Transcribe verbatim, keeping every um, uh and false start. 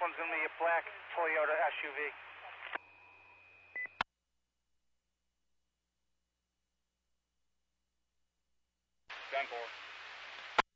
one's going to be a black Toyota S U V. ten four.